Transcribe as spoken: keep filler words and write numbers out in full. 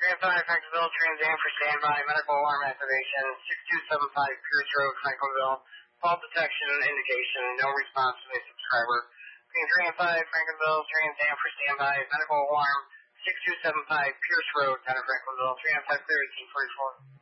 Trans five, Franklinville, Trans Am for standby, medical alarm activation, six two seven five Pierce Road, Franklinville, fault detection indication, no response from a subscriber. Trans five, Franklinville, Trans Am for standby, medical alarm, six two seven five Pierce Road, Town of Franklinville, Trans five clear eighteen forty-four.